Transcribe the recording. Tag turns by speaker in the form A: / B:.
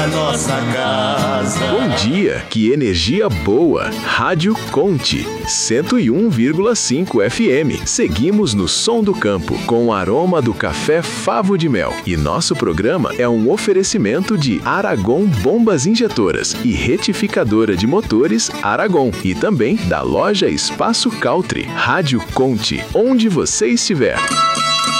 A: nossa casa.
B: Bom dia, que energia boa. Rádio Conte, 101,5 FM. Seguimos no som do campo, com o aroma do café Favo de Mel. E nosso programa é um oferecimento de Aragon Bombas Injetoras e Retificadora de Motores Aragon. E também da loja Espaço Caltri. Rádio Conte, onde você estiver.